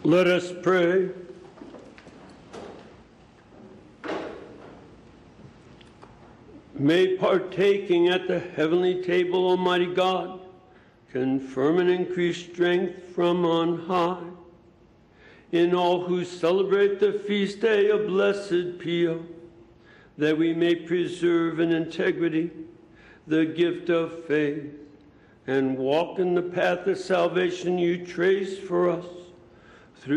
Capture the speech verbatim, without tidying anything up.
Let us pray. May partaking at the heavenly table, Almighty God, confirm and increase strength from on high in all who celebrate the feast day of Blessed Pio, that we may preserve in integrity the gift of faith and walk in the path of salvation you trace for us.